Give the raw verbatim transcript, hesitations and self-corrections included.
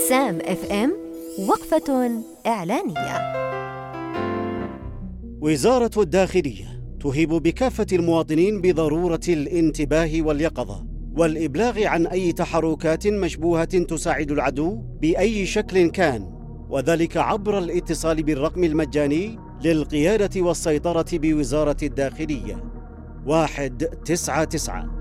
سام اف ام وقفة إعلانية. وزارة الداخلية تهيب بكافة المواطنين بضرورة الانتباه واليقظة والإبلاغ عن أي تحركات مشبوهة تساعد العدو بأي شكل كان، وذلك عبر الاتصال بالرقم المجاني للقيادة والسيطرة بوزارة الداخلية واحد تسعة تسعة.